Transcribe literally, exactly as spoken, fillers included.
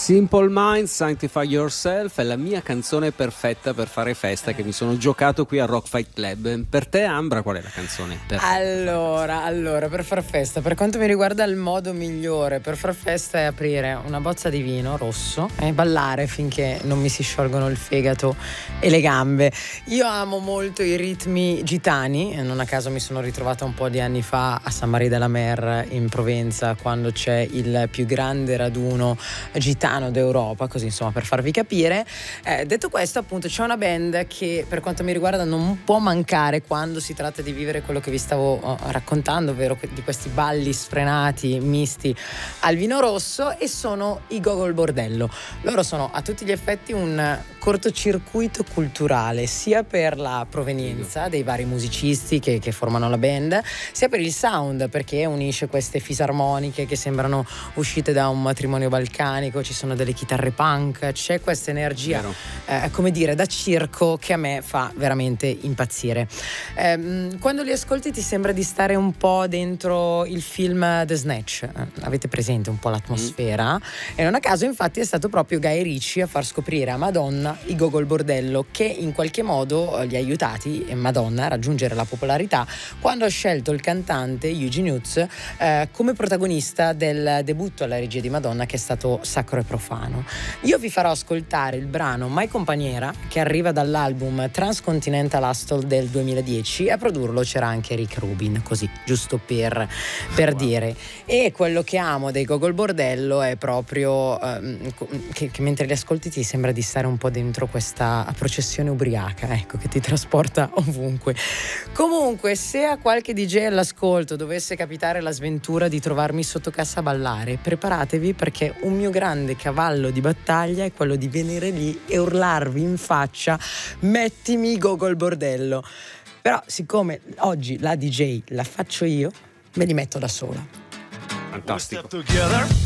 Simple Minds, Sanctify Yourself è la mia canzone perfetta per fare festa, che mi sono giocato qui al Rock Fight Club. Per te, Ambra, qual è la canzone perfetta? Allora, allora, per far festa, per quanto mi riguarda, il modo migliore per far festa è aprire una bozza di vino rosso e ballare finché non mi si sciolgono il fegato e le gambe. Io amo molto i ritmi gitani, non a caso mi sono ritrovata un po' di anni fa a San Maria della Mer in Provenza, quando c'è il più grande raduno gitano d'Europa, così insomma per farvi capire. Eh, detto questo, appunto, c'è una band che per quanto mi riguarda non può mancare quando si tratta di vivere quello che vi stavo uh, raccontando, ovvero di questi balli sfrenati misti al vino rosso, e sono i Gogol Bordello. Loro sono a tutti gli effetti un cortocircuito culturale, sia per la provenienza dei vari musicisti che, che formano la band, sia per il sound, perché unisce queste fisarmoniche che sembrano uscite da un matrimonio balcanico, ci sono delle chitarre punk, c'è questa energia eh, come dire da circo che a me fa veramente impazzire. Eh, quando li ascolti ti sembra di stare un po' dentro il film The Snatch, eh, avete presente un po' l'atmosfera? Mm. E non a caso infatti è stato proprio Guy Ritchie a far scoprire a Madonna i Gogol Bordello, che in qualche modo li ha aiutati e Madonna a raggiungere la popolarità quando ha scelto il cantante Eugene Hughes eh, come protagonista del debutto alla regia di Madonna, che è stato Sacro e Profano. Io vi farò ascoltare il brano My Companiera, che arriva dall'album Transcontinental Hustle del duemiladieci, e a produrlo c'era anche Rick Rubin, così giusto per, per wow. dire. E quello che amo dei Gogol Bordello è proprio ehm, che, che mentre li ascolti ti sembra di stare un po' dentro questa processione ubriaca, ecco, che ti trasporta ovunque. Comunque, se a qualche D J all'ascolto dovesse capitare la sventura di trovarmi sotto cassa a ballare, preparatevi, perché un mio grande cavallo di battaglia è quello di venire lì e urlarvi in faccia: mettimi Gogol Bordello. Però siccome oggi la D J la faccio io, me li metto da sola. Fantastico.